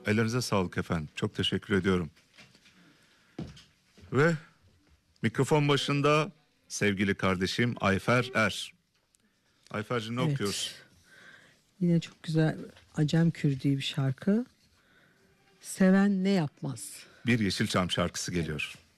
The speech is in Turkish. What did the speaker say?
Ellerinize sağlık efendim. Çok teşekkür ediyorum. Ve mikrofon başında sevgili kardeşim Ayfer Er. Ayfer'cim ne okuyorsun? Yine çok güzel Acem Kürdü bir şarkı. Seven ne yapmaz? Bir Yeşilçam şarkısı geliyor.